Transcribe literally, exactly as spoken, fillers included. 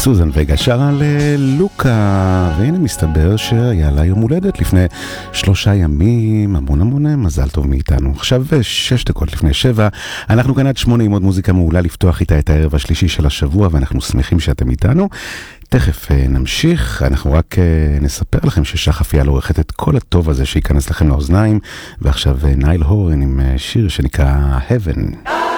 סוזן וגה שרה ללוקה, והנה מסתבר שהיה לה יום הולדת לפני שלושה ימים, המון המון מזל טוב מאיתנו. עכשיו שש דקות לפני שבע, אנחנו כאן עד שמונה עם עוד מוזיקה מעולה לפתוח איתה את הערב השלישי של השבוע, ואנחנו שמחים שאתם איתנו. תכף נמשיך, אנחנו רק נספר לכם ששחף יעל עורכת את כל הטוב הזה שיכנס לכם לאוזניים, ועכשיו נייל הורן עם שיר שנקרא Heaven.